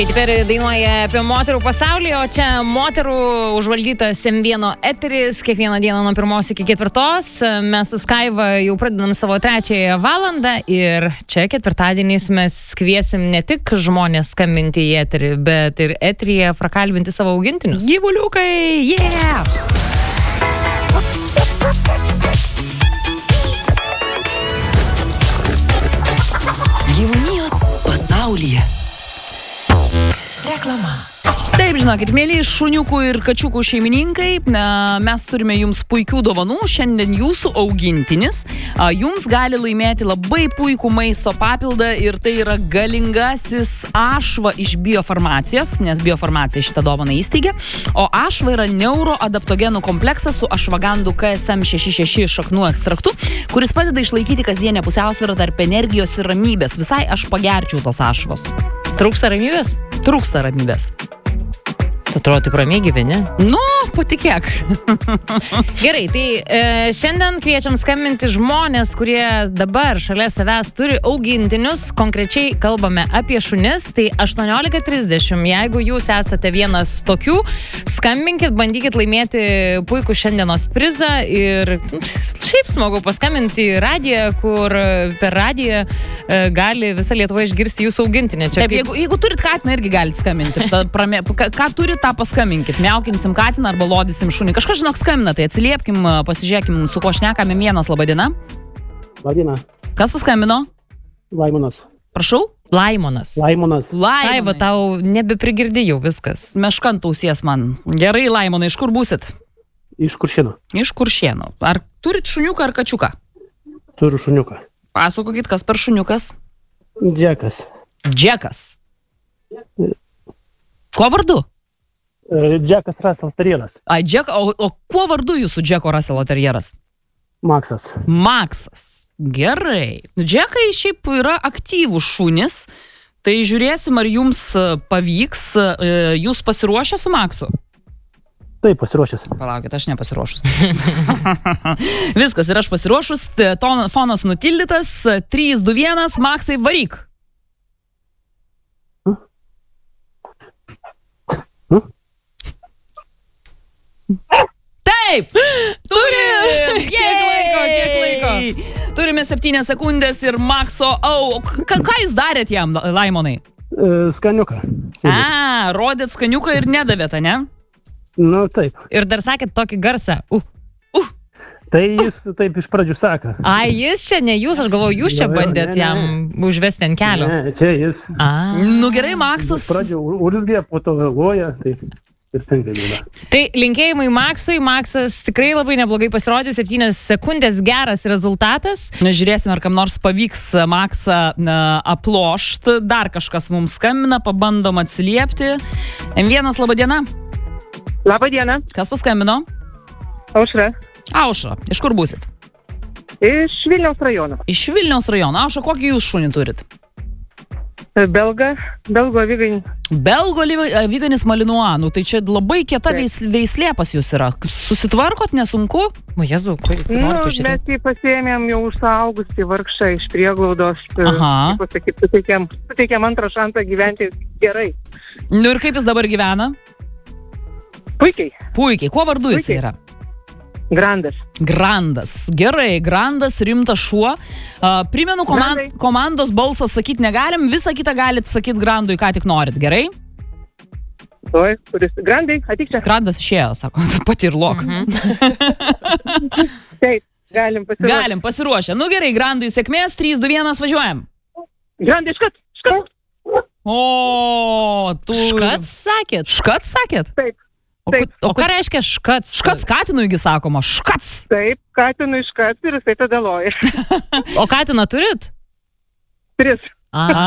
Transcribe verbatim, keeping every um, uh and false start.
Dabar dainuoja apie moterų pasaulį, o čia moterų užvaldytas M vieno eteris kiekvieną dieną nuo pirmos iki ketvirtos. Mes su Skaiva jau pradedam savo trečiąją valandą ir čia ketvirtadieniais mes kviesim ne tik žmonės skambinti į eterį, bet ir eteryje prakalbinti savo augintinius. Gyvuliukai, yeah! Gyvūnijos pasaulyje. Reklama. Taip, žinokit, mėly šuniukų ir kačiukų šeimininkai, mes turime jums puikių dovanų. Šiandien jūsų augintinis jums gali laimėti labai puikų maisto papildą ir tai yra galingasis ašva iš biofarmacijos, nes biofarmacija šitą dovaną įsteigė. O ašva yra neuroadaptogenų kompleksas su ašvagandų K S M šeši šeši šaknų ekstraktu, kuris padeda išlaikyti kasdienę pusiausvyrą tarp energijos ir ramybės. Visai aš pagerčiau tos ašvos. Trūksta ramybės? Trūksta ramybės. Atrodo, taip ramiai gyveni. Nu, patikėk. Gerai, tai e, šiandien kviečiam skambinti žmonės, kurie dabar šalia savęs turi augintinius. Konkrečiai kalbame apie šunis. Tai aštuoniolika trisdešimt. Jeigu jūs esate vienas tokių, skambinkit, bandykit laimėti puikų šiandienos prizą. Ir šiaip smagu paskambinti į radiją, kur per radiją e, gali visa Lietuva išgirsti jūsų augintinį. Čia Taip, kaip... jeigu, jeigu turit katiną, irgi galite skambinti. Ta, prame, ką, ką turit, tą paskambinkit. Miaukinsim katiną arba lodysim šunį. Kažkas, žinok, skambina, tai atsiliepkim, pasižiūrėkim, su ko šnekame. Vienas, laba diena. Labadiena. Kas paskambino? Laimonas. Prašau? Laimonas. Laimonas. Skaiva, tau nebeprigirdi jau viskas. Meškant ausies man. Gerai, Laimonai, iš kur būsit? Iš Kuršėnų. Iš Kuršėnų. Ar turit šuniuką ar kačiuką? Turiu šuniuką. Pasakokit, kas per šuniukas? Džekas. Džekas. Kuo vardu? E, Džekas Russell Terrieras. Ai, Džek, o, o kuo vardu jūsų Džeko Russell Terrieras? Maksas. Maksas. Gerai. Džekai šiaip yra aktyvūs šunys, tai žiūrėsim, ar jums pavyks. Jūs pasiruošę su Maksu? Taip, pasiruošęs. Palaukit, aš nepasiruošus. Viskas, ir aš pasiruošus. Ton, fonas nutildytas. trys, du, vienas. Maksai, varyk. Taip! Turim! Kiek laiko, kiek laiko? Turime septynias sekundės ir Makso... Au, ką, ką jūs darėt jam, Laimonai? E, skaniuką. A, rodėt skaniuką ir nedavėt, ne? Nu, taip. Ir dar sakėt tokį garsą. Uh. Uh. Tai jis taip iš pradžių sako. Ai, jis čia ne jūs, aš galvoju, jūs čia Jo, jo, bandėt ne, ne, jam užvesti ant kelio. Ne, čia jis. A. Nu gerai, Maksas. Pradžių urzgė, po to vėluoja, tai ir tenka būna. Tai linkėjimai Maksui. Maksas tikrai labai neblogai pasirodė. septynios sekundės geras rezultatas. Žiūrėsim, ar kam nors pavyks Maksą aplošt. Dar kažkas mums skambina, pabandom atsiliepti. M vienas, laba diena. Labą dieną. Kas paskambino? Aušra. Aušra, iš kur būsit? Iš Vilniaus rajono. Iš Vilniaus rajono. Aušra, kokį jūs šunį turit? Belga, belgo aviganis. Belgo aviganis Malinua. Nu, tai čia labai kieta veis, veislė pas jūs yra. Susitvarkot, nesunku? O Jezu, kaip Nu, norite mes žiūrėti? jį pasiėmėm jau užsaaugusį vargšą iš prieglaudos. Aha. Kaip pasakyt, suteikėm, suteikėm antrą šansą gyventi gerai. Nu ir kaip jis dabar gyvena? Puikiai. Puikiai. Kuo vardu jis Puikiai. yra? Grandas. Grandas. Gerai, Grandas, rimtas šuo. Uh, primenu, koman Grandai. komandos balsą sakyti negalim, visą kitą galit sakyti Grandui, ką tik norit, gerai? Oi, kuris. Grandai, atik čia. Grandas išėjo, sako, pati ir lok. Mhm. Taip, galim pasiruošti. Galim, pasiruošę. Nu gerai, Grandui sėkmės, trys, du, vienas, važiuojam. Grandai, škat, škat. O, tu... Škats sakėt? Škats sakėt? Taip, O, taip. o, O ką reiškia škats? Škats katinųgi sakoma, škats. taip, katinui škat ir jisai tada loja. O katiną turit? Tris. A.